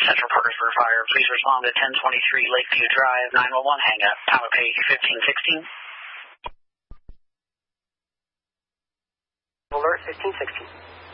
Central Parkersburg Fire. Please respond to 1023 Lakeview Drive, 911 hang-up, power page 1516. Alert 1516.